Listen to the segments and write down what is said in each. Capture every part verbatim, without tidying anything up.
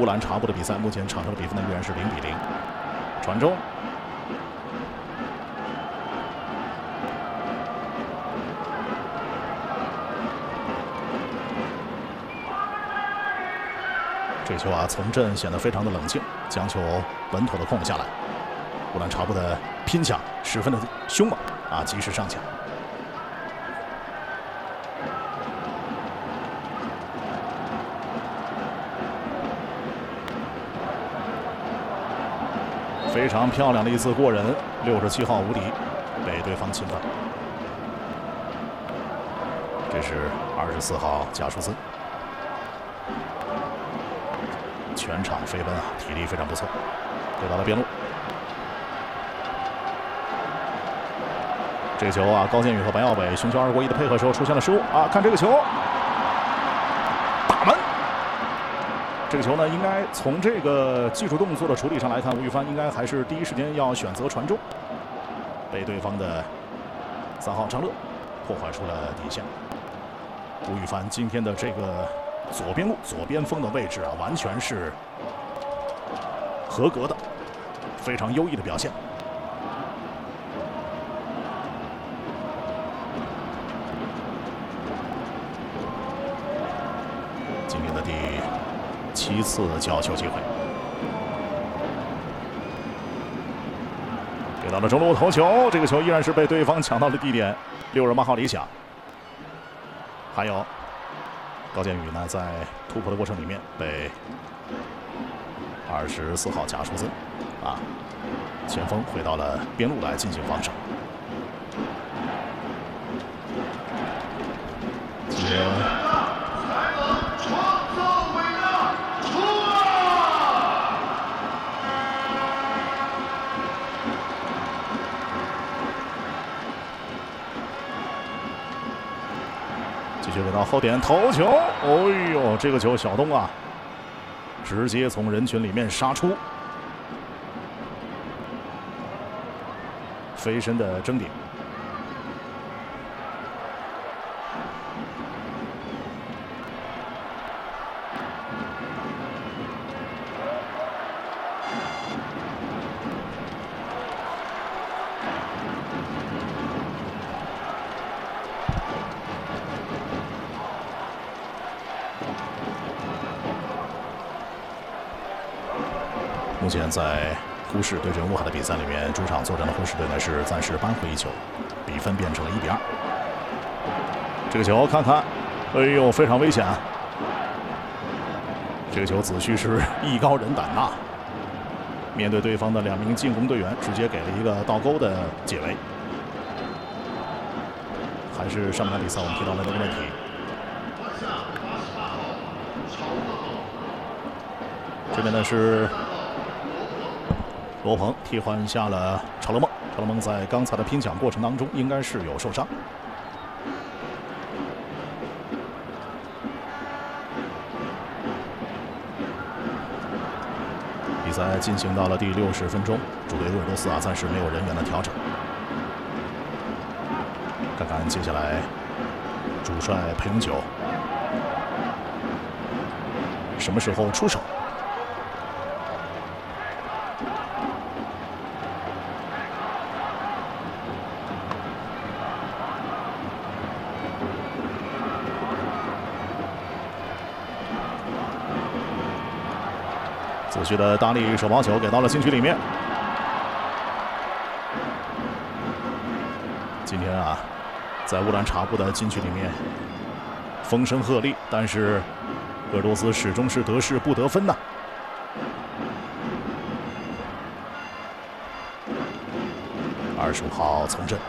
兰察布的比赛，目前场上的比分呢依然是零比零。传中，这球啊从阵显得非常的冷静，将球稳妥的控了下来。乌兰察布的拼抢十分的凶猛啊，及时上抢。非常漂亮的一次过人，六十七号无敌被对方侵犯。这是二十四号贾舒森，全场飞奔啊，体力非常不错，得到了边路。这个球啊，高建宇和白耀伟寻求二过一的配合时候出现了失误啊！看这个球，打门。这个球呢，应该从这个技术动作的处理上来看，吴宇帆应该还是第一时间要选择传中，被对方的三号张乐破坏出了底线。吴宇帆今天的这个左边路、左边锋的位置啊，完全是合格的，非常优异的表现。今天的第七次角球机会，给到了中路头球，这个球依然是被对方抢到了地点，六十八号李想。还有高建宇呢，在突破的过程里面被二十四号贾舒森啊前锋回到了边路来进行防守。今天继续给到后点头球，哦呦，这个球小东啊，直接从人群里面杀出，飞身的争顶。目前在呼市对阵乌海的比赛里面，主场作战的呼市队呢是暂时扳回一球，比分变成了一比二。这个球看看，哎呦，非常危险啊！这个球子旭是艺高人胆大，面对对方的两名进攻队员，直接给了一个倒钩的解围。还是上半场比赛我们提到的那个问题。这边呢是罗鹏替换下了查勒梦，查勒梦在刚才的拼抢过程当中应该是有受伤。比赛进行到了第六十分钟，主队鄂尔多斯啊暂时没有人员的调整。看看接下来主帅裴永久什么时候出手。子旭的大力手抛球给到了禁区里面。今天啊，在乌兰察布的禁区里面，风声鹤唳，但是鄂尔多斯始终是得势不得分呐。二十五号从阵。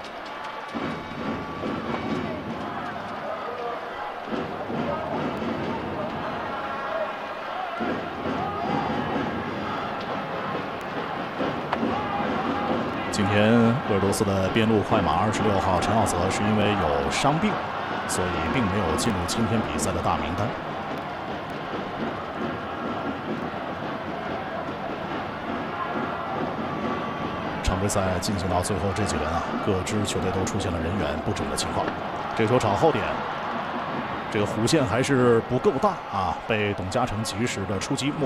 今天鄂尔多斯的边路快马二十六号陈浩泽是因为有伤病，所以并没有进入今天比赛的大名单。场比赛进行到最后这几轮啊，各支球队都出现了人员不整的情况。这球场后点，这个弧线还是不够大啊，被董嘉诚及时的出击。